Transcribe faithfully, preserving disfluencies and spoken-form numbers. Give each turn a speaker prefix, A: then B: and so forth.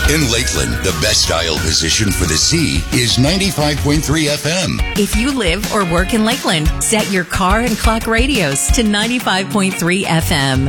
A: In Lakeland, the best dial position for the sea is ninety-five point three F M.
B: If you live or work in Lakeland, set your car and clock radios to ninety-five point three F M.